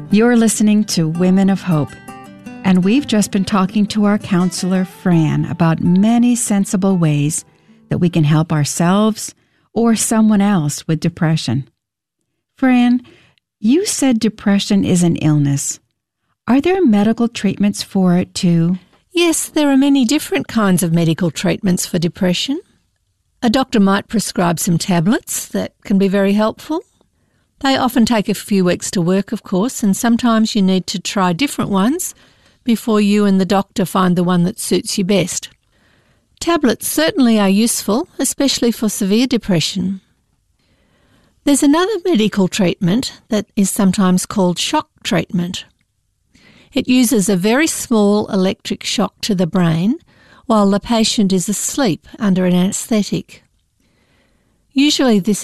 You're listening to Women of Hope, and we've just been talking to our counselor, Fran, about many sensible ways that we can help ourselves or someone else with depression. Fran, you said depression is an illness. Are there medical treatments for it too? Yes, there are many different kinds of medical treatments for depression. A doctor might prescribe some tablets that can be very helpful. They often take a few weeks to work, of course, and sometimes you need to try different ones before you and the doctor find the one that suits you best. Tablets certainly are useful, especially for severe depression. There's another medical treatment that is sometimes called shock treatment. It uses a very small electric shock to the brain while the patient is asleep under an anaesthetic. Usually this